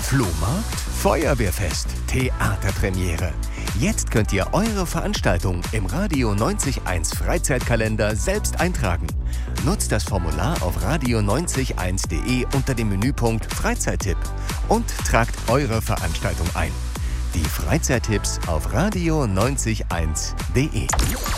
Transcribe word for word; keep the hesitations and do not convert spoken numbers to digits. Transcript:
Flohmarkt, Feuerwehrfest, Theaterpremiere. Jetzt könnt ihr eure Veranstaltung im Radio neunzig Komma eins Freizeitkalender selbst eintragen. Nutzt das Formular auf radio neunzig Komma eins punkt de unter dem Menüpunkt Freizeittipp und tragt eure Veranstaltung ein. Die Freizeittipps auf radio neunzig Komma eins punkt de.